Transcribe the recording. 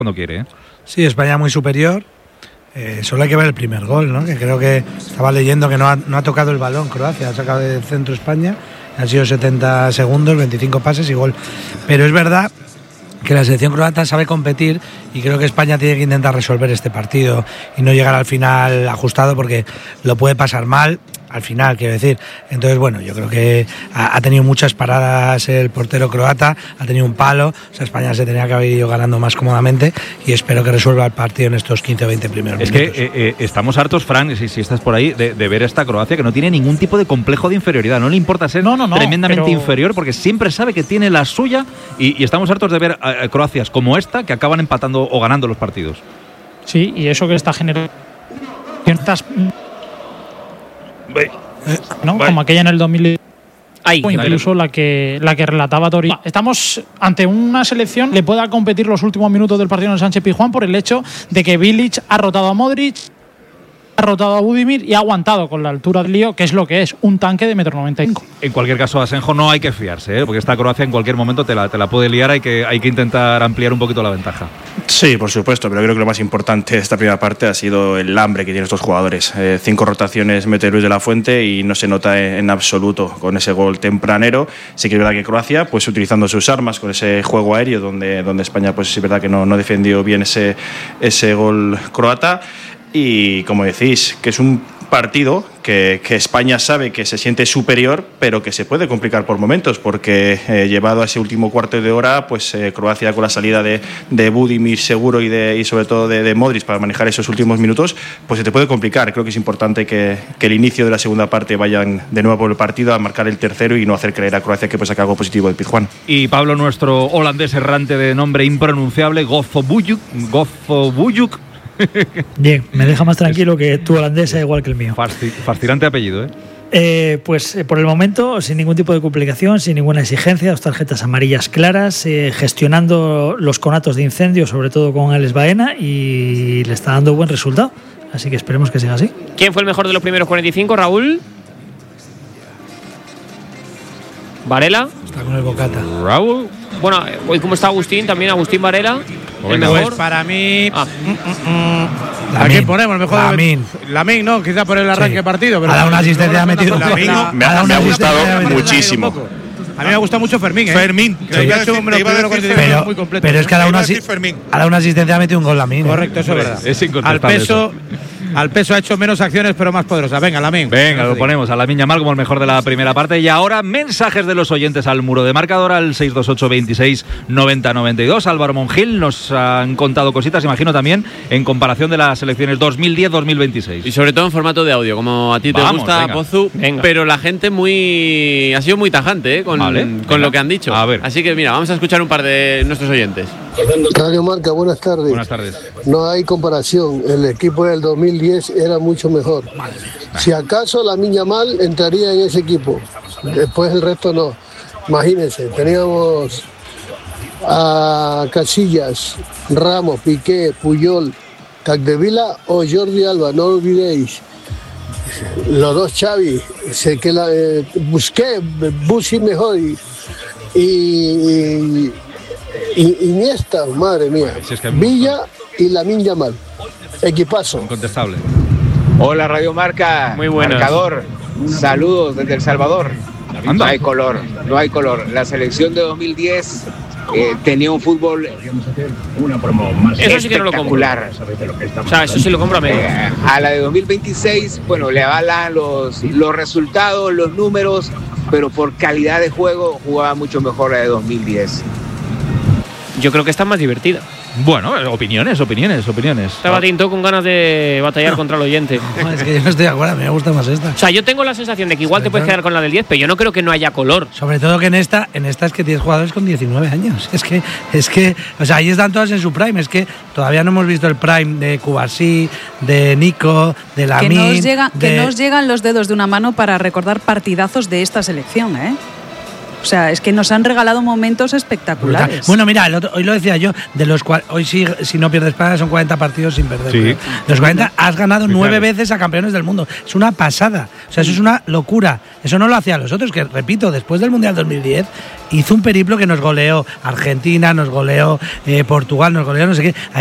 cuando quiere, ¿eh? Sí, España muy superior. Solo hay que ver el primer gol, ¿no? Que creo que estaba leyendo que no ha tocado el balón Croacia, ha sacado del centro España, han sido 70 segundos, 25 pases y gol. Pero es verdad que la selección croata sabe competir y creo que España tiene que intentar resolver este partido y no llegar al final ajustado, porque lo puede pasar mal al final, quiero decir. Entonces, bueno, yo creo que ha tenido muchas paradas el portero croata, ha tenido un palo, o sea, España se tenía que haber ido ganando más cómodamente y espero que resuelva el partido en estos 15 o 20 primeros minutos. Es que estamos hartos, Fran, si estás por ahí, de ver a esta Croacia que no tiene ningún tipo de complejo de inferioridad, no le importa ser tremendamente inferior, porque siempre sabe que tiene la suya y estamos hartos de ver a Croacias como esta que acaban empatando o ganando los partidos. Sí, y eso que está generando ciertas... ¿no? Como aquella en el 2000 o incluso la que relataba Tori. Estamos ante una selección que le pueda competir los últimos minutos del partido en el Sánchez Pizjuán por el hecho de que Bilic ha rotado a Modric, ha rotado a Budimir y ha aguantado con la altura del lío, que es lo que es, un tanque de 1,95 m. En cualquier caso, Asenjo, no hay que fiarse, porque esta Croacia en cualquier momento te la puede liar, hay que intentar ampliar un poquito la ventaja. Sí, por supuesto, pero creo que lo más importante de esta primera parte ha sido el hambre que tienen estos jugadores. 5 rotaciones mete Luis de la Fuente y no se nota en absoluto con ese gol tempranero. Sí que es verdad que Croacia, pues utilizando sus armas con ese juego aéreo donde España, pues es verdad que no defendió bien ese gol croata. Y como decís, que es un partido que España sabe que se siente superior, pero que se puede complicar por momentos, porque llevado a ese último cuarto de hora, pues Croacia con la salida de Budimir seguro y sobre todo de Modric para manejar esos últimos minutos, pues se te puede complicar. Creo que es importante que el inicio de la segunda parte vayan de nuevo por el partido a marcar el tercero y no hacer creer a Croacia que puede sacar algo positivo de Pizjuán. Y Pablo, nuestro holandés errante de nombre impronunciable, Gofo Bujuk. Bien, me deja más tranquilo que tu holandés es igual que el mío. Fascinante apellido, ¿eh? Pues por el momento, sin ningún tipo de complicación, sin ninguna exigencia, 2 tarjetas amarillas claras, gestionando los conatos de incendio, sobre todo con Alex Baena, y le está dando buen resultado. Así que esperemos que siga así. ¿Quién fue el mejor de los primeros 45, Raúl? ¿Varela? Está con el bocata. Raúl. Bueno, hoy como está Agustín, también Agustín Varela. El mejor. Pues para mí. ¿A quién ponemos? El mejor. Lamín, no, quizá por el arranque de partido. Pero ha dado una asistencia, ha metido. Me ha gustado muchísimo. A mí me ha gustado mucho Fermín. Fermín. Creo que ha hecho muy completo. Pero es que ha dado una asistencia, ha metido un gol Lamín. Correcto, eso es verdad. Es incontestable. Al peso ha hecho menos acciones, pero más poderosas. Venga, Lamín. Venga, lo ponemos a Lamín Yamal como el mejor de la primera parte. Y ahora, mensajes de los oyentes al muro de marcador al 628 26 90 92. Álvaro Mongil nos han contado cositas, imagino también, en comparación de las selecciones 2010-2026. Y sobre todo en formato de audio, como a ti te gusta, Pozu. Pero la gente ha sido muy tajante con lo que han dicho. A ver. Así que mira, vamos a escuchar un par de nuestros oyentes. Radio Marca, buenas tardes. Buenas tardes. No hay comparación, el equipo del 2010 era mucho mejor. Si acaso Lamín Yamal entraría en ese equipo, después el resto no. Imagínense, teníamos a Casillas, Ramos, Piqué, Puyol, Capdevila o Jordi Alba, no lo olvidéis. Los 2 Xavi, Busqué, Busi mejor y Iniesta, madre mía, Villa y Lamín Yamal, equipazo. Incontestable. Hola Radio Marca, muy buenas. Marcador, saludos desde El Salvador. No hay color. La selección de 2010 tenía un fútbol eso sí que no lo compro. O sea, eso sí lo compro a menos. A la de 2026, bueno, le avalan los resultados, los números, pero por calidad de juego jugaba mucho mejor la de 2010. Yo creo que está más divertida. Bueno, opiniones. Estaba Tinto con ganas de batallar contra el oyente. No, es que yo no estoy de acuerdo, a mí me gusta más esta. O sea, yo tengo la sensación de que igual te puedes quedar con la del 10, pero yo no creo que no haya color. Sobre todo que en esta es que tienes jugadores con 19 años. Es que, o sea, ahí están todas en su prime. Es que todavía no hemos visto el prime de Cubarsí, de Nico, de Lamín. Que nos llegan los dedos de una mano para recordar partidazos de esta selección, ¿eh? O sea, es que nos han regalado momentos espectaculares. Bueno, mira, hoy lo decía yo, de los hoy sí, si no pierdes España son 40 partidos sin perder. Sí. Los 40 has ganado 9 veces a campeones del mundo. Es una pasada. O sea, eso es una locura. Eso no lo hacían los otros, que repito, después del Mundial 2010 hizo un periplo que nos goleó Argentina, nos goleó Portugal, nos goleó no sé qué.